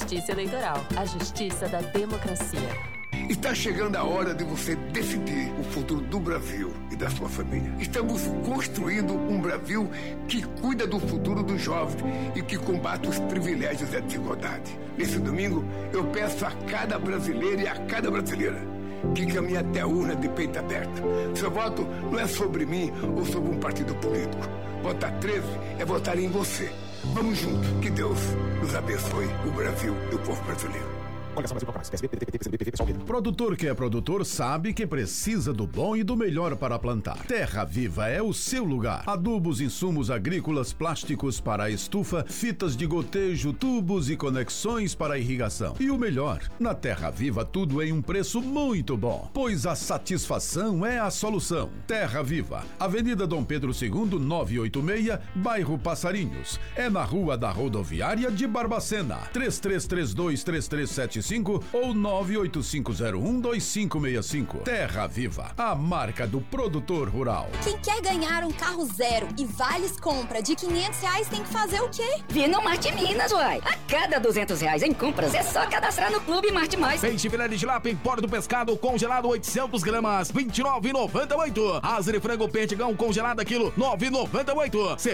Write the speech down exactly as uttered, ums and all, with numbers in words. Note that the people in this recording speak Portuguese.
Justiça Eleitoral, a justiça da democracia. Está chegando a hora de você decidir o futuro do Brasil e da sua família. Estamos construindo um Brasil que cuida do futuro dos jovens e que combate os privilégios e a desigualdade. Nesse domingo, eu peço a cada brasileiro e a cada brasileira que caminhe até a urna de peito aberto. Seu voto não é sobre mim ou sobre um partido político. Votar treze é votar em você. Vamos juntos. Que Deus nos abençoe, o Brasil e o povo brasileiro. Produtor que é produtor sabe que precisa do bom e do melhor para plantar. Terra Viva é o seu lugar. Adubos, insumos agrícolas, plásticos para a estufa, fitas de gotejo, tubos e conexões para a irrigação. E o melhor, na Terra Viva tudo em um preço muito bom, pois a satisfação é a solução. Terra Viva, Avenida Dom Pedro segundo, novecentos e oitenta e seis, bairro Passarinhos. É na Rua da Rodoviária de Barbacena. três três três dois, três três sete cinco ou nove oito cinco zero um, dois cinco seis cinco. Terra Viva, a marca do produtor rural. Quem quer ganhar um carro zero e vales compra de quinhentos reais tem que fazer o quê? Vir no Marte Minas, uai. A cada duzentos reais em compras é só cadastrar no Clube Marte Mais. Peixe filé de tilápia em pó do pescado congelado oitocentos gramas, vinte e nove reais e noventa e oito centavos. Asa de frango perdigão congelada quilo nove reais e noventa e oito centavos.